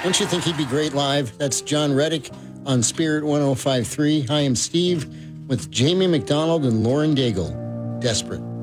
Don't you think he'd be great live? That's John Reddick on Spirit 105.3. Hi, I'm Steve with Jamie McDonald and Lauren Daigle. Desperate.